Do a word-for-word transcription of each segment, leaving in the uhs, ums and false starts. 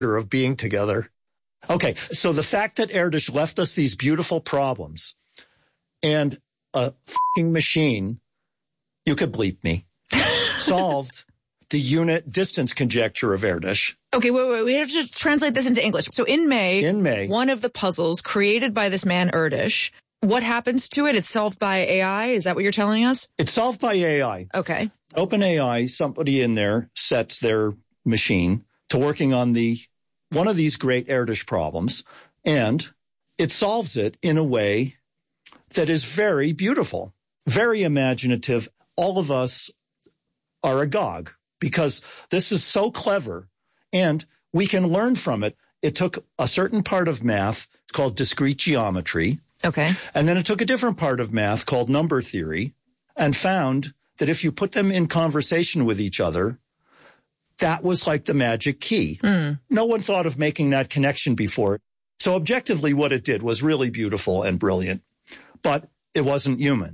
of being together. Okay, so the fact that Erdős left us these beautiful problems and a f***ing machine, you could bleep me, solved the unit distance conjecture of Erdős. Okay, wait, wait, we have to translate this into English. So in May, in May, one of the puzzles created by this man Erdős, what happens to it? It's solved by A I? Is that what you're telling us? It's solved by A I. Okay. OpenAI, somebody in there sets their machine to working on the one of these great Erdős problems, and it solves it in a way that is very beautiful, very imaginative. All of us are agog because this is so clever, and we can learn from it. It took a certain part of math called discrete geometry. Okay. And then it took a different part of math called number theory and found that if you put them in conversation with each other, that was like the magic key. Mm. No one thought of making that connection before. So objectively, what it did was really beautiful and brilliant, but it wasn't human.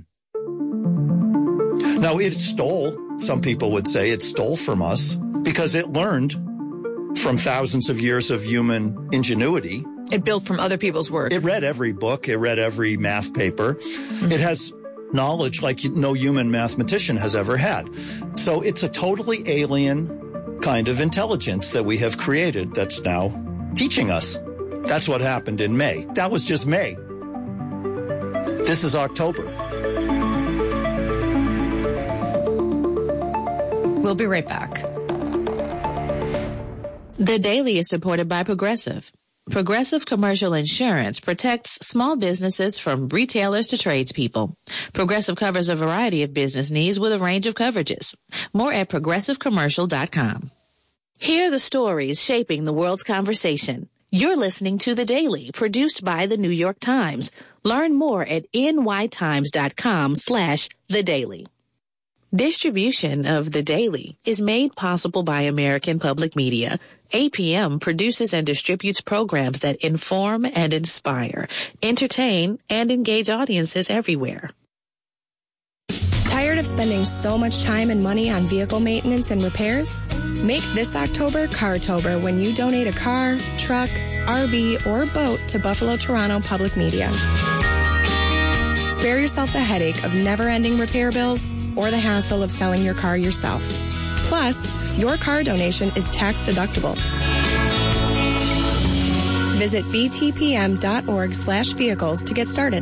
Now, it stole, some people would say it stole from us because it learned from thousands of years of human ingenuity. It built from other people's work. It read every book. It read every math paper. Mm-hmm. It has knowledge like no human mathematician has ever had. So it's a totally alien kind of intelligence that we have created that's now teaching us. That's what happened in May. That was just May. This is October. We'll be right back. The Daily is supported by Progressive. Progressive Commercial Insurance protects small businesses from retailers to tradespeople. Progressive covers a variety of business needs with a range of coverages. More at progressive commercial dot com. Hear the stories shaping the world's conversation. You're listening to The Daily, produced by The New York Times. Learn more at n y times dot com slash the daily. Distribution of The Daily is made possible by American Public Media. A P M produces and distributes programs that inform and inspire, entertain, and engage audiences everywhere. Tired of spending so much time and money on vehicle maintenance and repairs? Make this October Cartober when you donate a car, truck, R V, or boat to Buffalo Toronto Public Media. Spare yourself the headache of never-ending repair bills or the hassle of selling your car yourself. Plus, your car donation is tax deductible. Visit b t p m dot org slash vehicles to get started.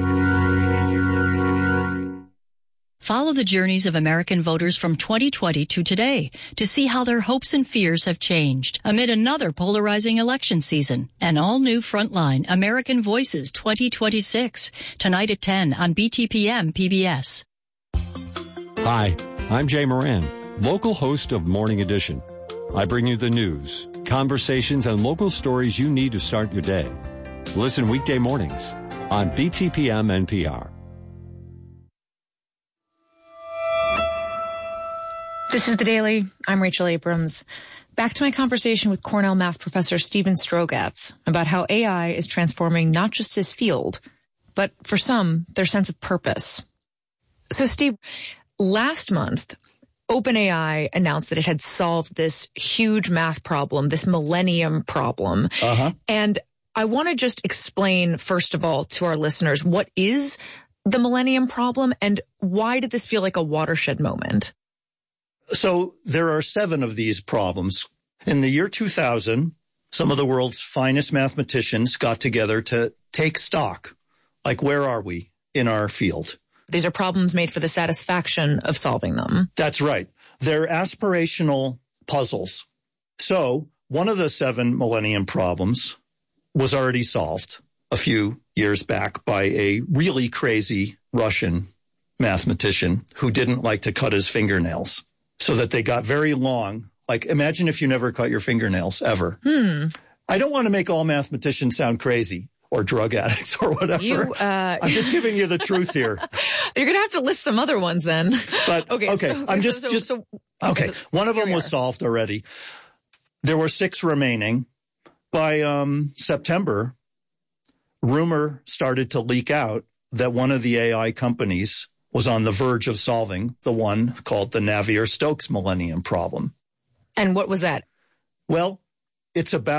Follow the journeys of American voters from twenty twenty to today to see how their hopes and fears have changed amid another polarizing election season. An all-new Frontline American Voices twenty twenty-six, tonight at ten on B T P M P B S. Hi, I'm Jay Moran, local host of Morning Edition. I bring you the news, conversations, and local stories you need to start your day. Listen weekday mornings on B T P M N P R. This is The Daily. I'm Rachel Abrams. Back to my conversation with Cornell math professor Steven Strogatz about how A I is transforming not just his field, but for some, their sense of purpose. So, Steve, last month, OpenAI announced that it had solved this huge math problem, this millennium problem. Uh-huh. And I want to just explain, first of all, to our listeners, what is the millennium problem and why did this feel like a watershed moment? So there are seven of these problems. In the year two thousand, some of the world's finest mathematicians got together to take stock. Like, where are we in our field? These are problems made for the satisfaction of solving them. That's right. They're aspirational puzzles. So one of the seven millennium problems was already solved a few years back by a really crazy Russian mathematician who didn't like to cut his fingernails so that they got very long. Like, imagine if you never cut your fingernails ever. Hmm. I don't want to make all mathematicians sound crazy or drug addicts or whatever. You, uh, I'm just giving you the truth here. You're going to have to list some other ones then. But okay, okay, okay. So, I'm just, so, just so, okay. so, One of them was are. solved already. There were six remaining. By um, September, rumor started to leak out that one of the A I companies was on the verge of solving the one called the Navier-Stokes millennium problem. And what was that? Well, It's about